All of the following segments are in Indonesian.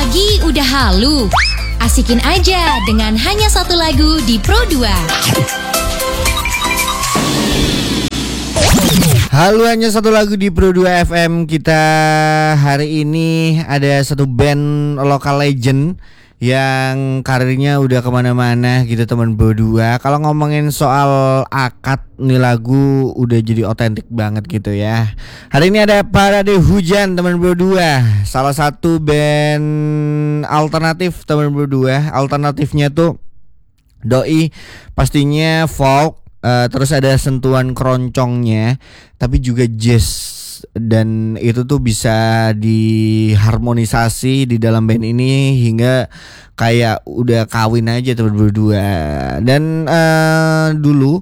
Pagi udah halu. Asikin aja dengan hanya satu lagu di Pro 2. Halo, hanya satu lagu di Pro 2 FM. Kita hari ini ada satu band lokal legend yang karirnya udah kemana-mana gitu teman Pro 2. Kalau ngomongin soal akad, nih lagu udah jadi otentik banget gitu ya. Hari ini ada Parade Hujan teman Pro 2, salah satu band alternatif teman Pro 2. Alternatifnya tuh doi pastinya folk, terus ada sentuhan keroncongnya, tapi juga jazz, dan itu tuh bisa diharmonisasi di dalam band ini hingga kayak udah kawin aja teman berdua. Dan dulu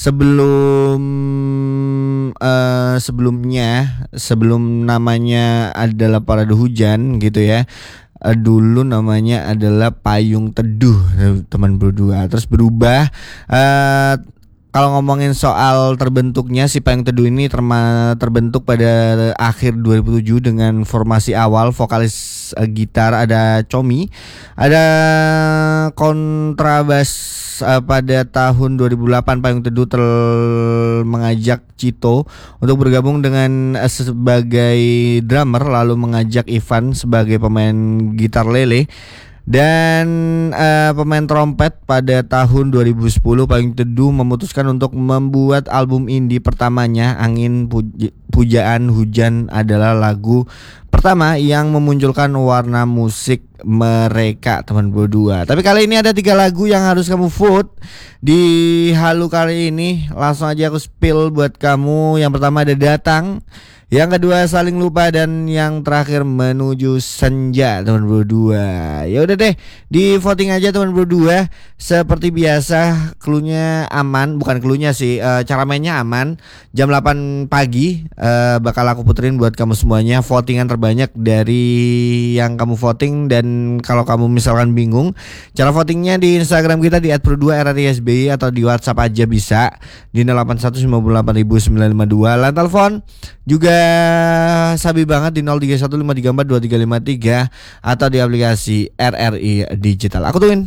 sebelum namanya adalah Parade Hujan gitu ya, dulu namanya adalah Payung Teduh teman berdua, terus berubah. Kalau ngomongin soal terbentuknya, si Payung Teduh ini terbentuk pada akhir 2007 dengan formasi awal vokalis gitar ada Chomi, ada kontrabas. Pada tahun 2008 Payung Teduh mengajak Cito untuk bergabung dengan sebagai drummer, lalu mengajak Ivan sebagai pemain gitar lele dan pemain trompet. Pada tahun 2010 Payung Teduh memutuskan untuk membuat album indie pertamanya. Angin Pujaan Hujan adalah lagu pertama yang memunculkan warna musik mereka teman berdua. Tapi kali ini ada 3 lagu yang harus kamu vote di Halu kali ini. Langsung aja aku spill buat kamu. Yang pertama ada Datang, yang kedua Saling Lupa, dan yang terakhir Menuju Senja teman berdua. Ya udah deh, di voting aja teman berdua. Seperti biasa, cluenya aman, bukan cluenya sih, cara mainnya aman. Jam 8 pagi bakal aku puterin buat kamu semuanya votingan terbanyak dari yang kamu voting. Dan kalau kamu misalkan bingung, cara votingnya di Instagram kita di @pro2rrsbi atau di WhatsApp aja bisa di 081988952. Lan telepon juga sabi banget di 0315342353 atau di aplikasi RRI Digital. Aku tungguin.